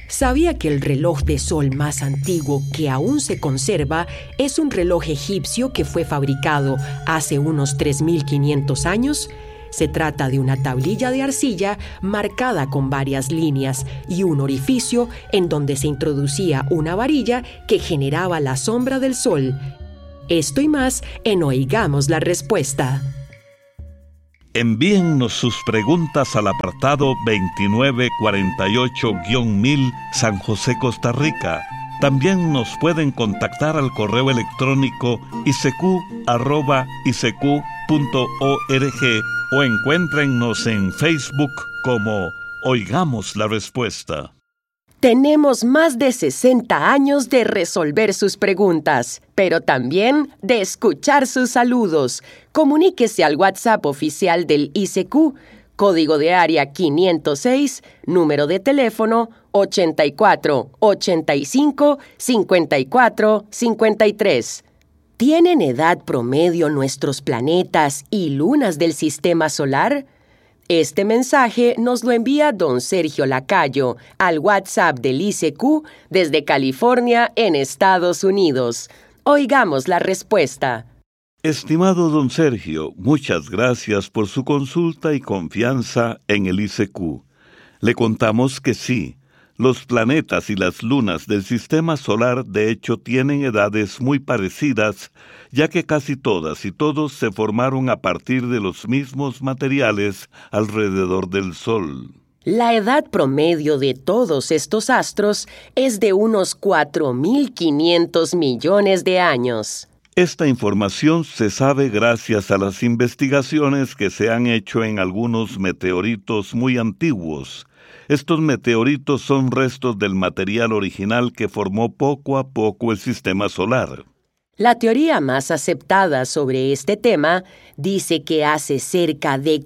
¿Sabía que el reloj de sol más antiguo que aún se conserva es un reloj egipcio que fue fabricado hace unos 3.500 años? Se trata de una tablilla de arcilla marcada con varias líneas y un orificio en donde se introducía una varilla que generaba la sombra del sol. Esto y más en Oigamos la Respuesta. Envíennos sus preguntas al apartado 2948-1000 San José, Costa Rica. También nos pueden contactar al correo electrónico isq@isq.org o encuéntrennos en Facebook como Oigamos la Respuesta. Tenemos más de 60 años de resolver sus preguntas, pero también de escuchar sus saludos. Comuníquese al WhatsApp oficial del ICQ, código de área 506, número de teléfono 84 85 54 53. ¿Tienen edad promedio nuestros planetas y lunas del sistema solar? Este mensaje nos lo envía don Sergio Lacayo al WhatsApp del ICQ desde California, en Estados Unidos. Oigamos la respuesta. Estimado don Sergio, muchas gracias por su consulta y confianza en el ICQ. Le contamos que sí, los planetas y las lunas del sistema solar de hecho tienen edades muy parecidas, ya que casi todas y todos se formaron a partir de los mismos materiales alrededor del Sol. La edad promedio de todos estos astros es de unos 4.500 millones de años. Esta información se sabe gracias a las investigaciones que se han hecho en algunos meteoritos muy antiguos. Estos meteoritos son restos del material original que formó poco a poco el sistema solar. La teoría más aceptada sobre este tema dice que hace cerca de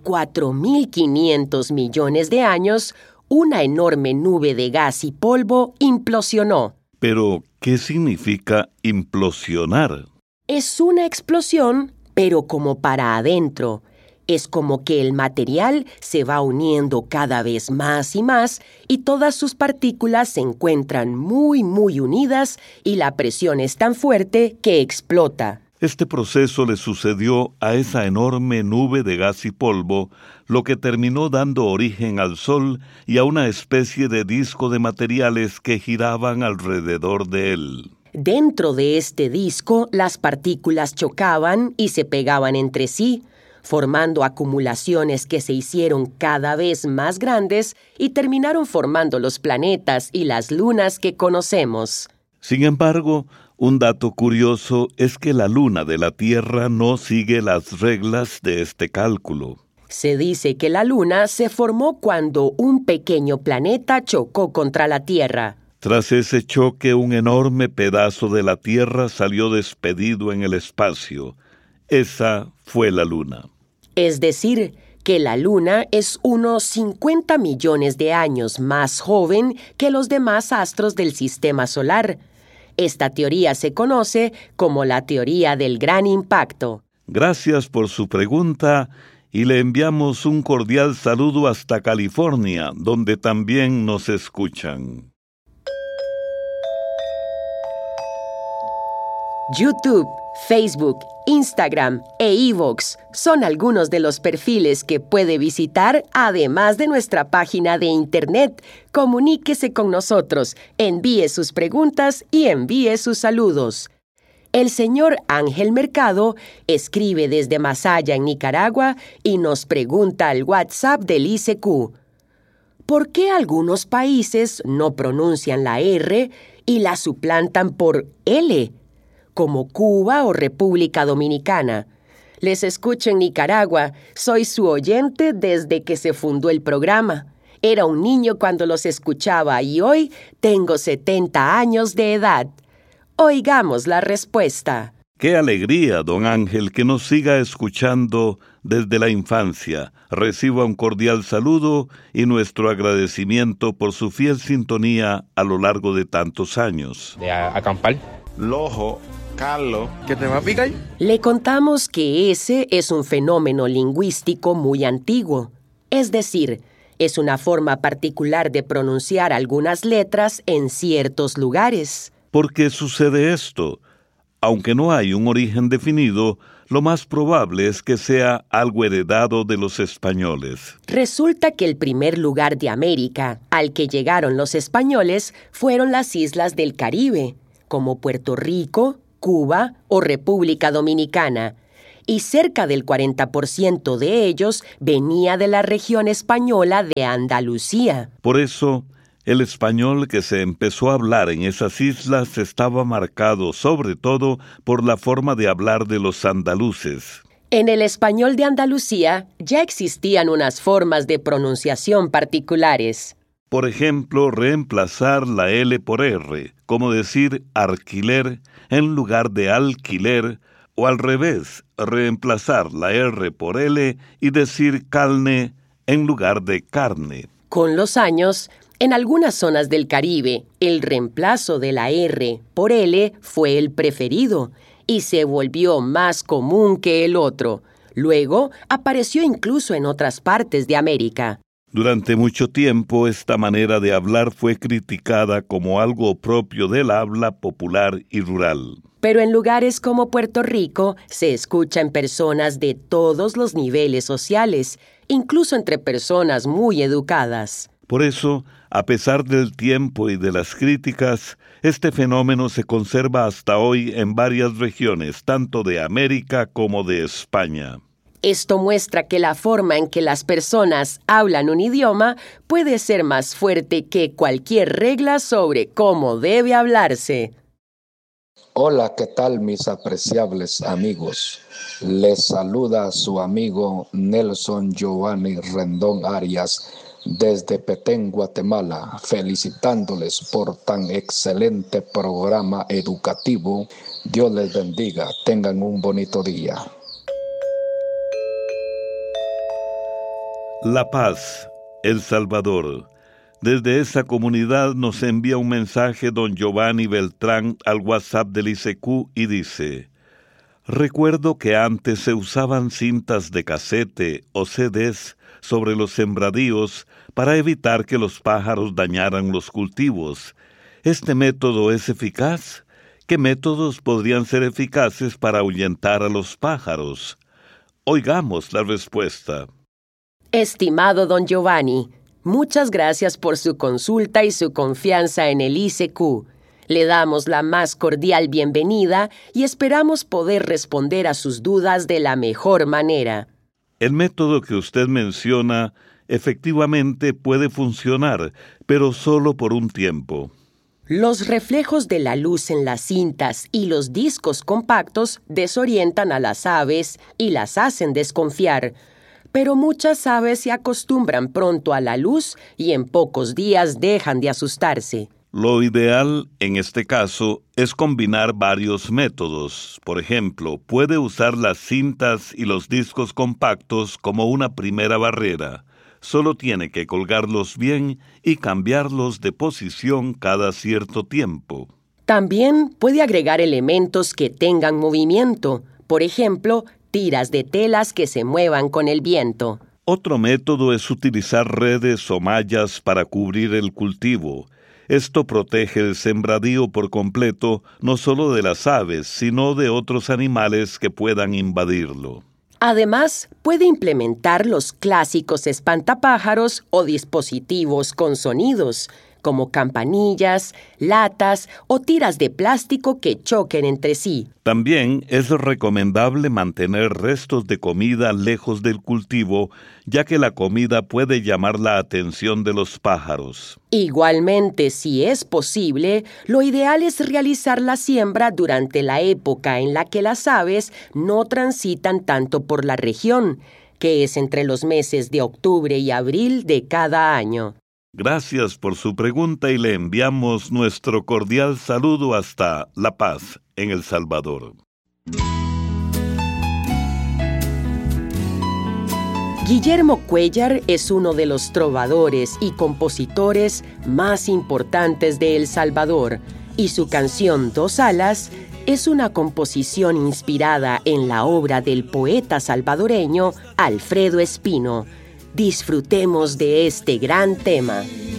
4.500 millones de años, una enorme nube de gas y polvo implosionó. Pero, ¿qué significa implosionar? Es una explosión, pero como para adentro. Es como que el material se va uniendo cada vez más y más y todas sus partículas se encuentran muy unidas y la presión es tan fuerte que explota. Este proceso le sucedió a esa enorme nube de gas y polvo, lo que terminó dando origen al Sol y a una especie de disco de materiales que giraban alrededor de él. Dentro de este disco, las partículas chocaban y se pegaban entre sí, formando acumulaciones que se hicieron cada vez más grandes y terminaron formando los planetas y las lunas que conocemos. Sin embargo, un dato curioso es que la luna de la Tierra no sigue las reglas de este cálculo. Se dice que la luna se formó cuando un pequeño planeta chocó contra la Tierra. Tras ese choque, un enorme pedazo de la Tierra salió despedido en el espacio. Esa fue la luna. Es decir, que la luna es unos 50 millones de años más joven que los demás astros del sistema solar. Esta teoría se conoce como la teoría del gran impacto. Gracias por su pregunta y le enviamos un cordial saludo hasta California, donde también nos escuchan. YouTube, Facebook, Instagram e iVoox son algunos de los perfiles que puede visitar, además de nuestra página de internet. Comuníquese con nosotros, envíe sus preguntas y envíe sus saludos. El señor Ángel Mercado escribe desde Masaya, en Nicaragua, y nos pregunta al WhatsApp del ICQ: ¿por qué algunos países no pronuncian la R y la suplantan por L? Como Cuba o República Dominicana. Les escucho en Nicaragua. Soy su oyente desde que se fundó el programa. Era un niño cuando los escuchaba y hoy tengo 70 años de edad. Oigamos la respuesta. ¡Qué alegría, don Ángel, que nos siga escuchando desde la infancia! Reciba un cordial saludo y nuestro agradecimiento por su fiel sintonía a lo largo de tantos años. De acampar. Lojo, Carlos. ¿Qué te va a picar? Le contamos que ese es un fenómeno lingüístico muy antiguo. Es decir, Es una forma particular de pronunciar algunas letras en ciertos lugares. ¿Por qué sucede esto? Aunque no hay un origen definido, lo más probable es que sea algo heredado de los españoles. Resulta que el primer lugar de América al que llegaron los españoles fueron las islas del Caribe, como Puerto Rico, Cuba o República Dominicana, y cerca del 40% de ellos venía de la región española de Andalucía. Por eso, el español que se empezó a hablar en esas islas estaba marcado sobre todo por la forma de hablar de los andaluces. En el español de Andalucía ya existían unas formas de pronunciación particulares. Por ejemplo, reemplazar la L por R, como decir alquiler en lugar de alquiler, o al revés, reemplazar la R por L y decir carne en lugar de carne. Con los años, en algunas zonas del Caribe, el reemplazo de la R por L fue el preferido y se volvió más común que el otro. Luego, apareció incluso en otras partes de América. Durante mucho tiempo, esta manera de hablar fue criticada como algo propio del habla popular y rural. Pero en lugares como Puerto Rico se escucha en personas de todos los niveles sociales, incluso entre personas muy educadas. Por eso, a pesar del tiempo y de las críticas, este fenómeno se conserva hasta hoy en varias regiones, tanto de América como de España. Esto muestra que la forma en que las personas hablan un idioma puede ser más fuerte que cualquier regla sobre cómo debe hablarse. Hola, ¿qué tal mis apreciables amigos? Les saluda su amigo Nelson Giovanni Rendón Arias desde Petén, Guatemala, felicitándoles por tan excelente programa educativo. Dios les bendiga, tengan un bonito día. La Paz, El Salvador. Desde esa comunidad nos envía un mensaje don Giovanni Beltrán al WhatsApp del ICQ y dice: recuerdo que antes se usaban cintas de casete o CDs sobre los sembradíos para evitar que los pájaros dañaran los cultivos. ¿Este método es eficaz? ¿Qué métodos podrían ser eficaces para ahuyentar a los pájaros? Oigamos la respuesta. Estimado don Giovanni, muchas gracias por su consulta y su confianza en el ICQ. Le damos la más cordial bienvenida y esperamos poder responder a sus dudas de la mejor manera. El método que usted menciona efectivamente puede funcionar, pero solo por un tiempo. Los reflejos de la luz en las cintas y los discos compactos desorientan a las aves y las hacen desconfiar. Pero muchas aves se acostumbran pronto a la luz y en pocos días dejan de asustarse. Lo ideal, en este caso, es combinar varios métodos. Por ejemplo, puede usar las cintas y los discos compactos como una primera barrera. Solo tiene que colgarlos bien y cambiarlos de posición cada cierto tiempo. También puede agregar elementos que tengan movimiento. Por ejemplo, tiras de telas que se muevan con el viento. Otro método es utilizar redes o mallas para cubrir el cultivo. Esto protege el sembradío por completo, no solo de las aves, sino de otros animales que puedan invadirlo. Además, puede implementar los clásicos espantapájaros o dispositivos con sonidos, como campanillas, latas o tiras de plástico que choquen entre sí. También es recomendable mantener restos de comida lejos del cultivo, ya que la comida puede llamar la atención de los pájaros. Igualmente, si es posible, lo ideal es realizar la siembra durante la época en la que las aves no transitan tanto por la región, que es entre los meses de octubre y abril de cada año. Gracias por su pregunta y le enviamos nuestro cordial saludo hasta La Paz, en El Salvador. Guillermo Cuéllar es uno de los trovadores y compositores más importantes de El Salvador, y su canción Dos Alas es una composición inspirada en la obra del poeta salvadoreño Alfredo Espino. Disfrutemos de este gran tema.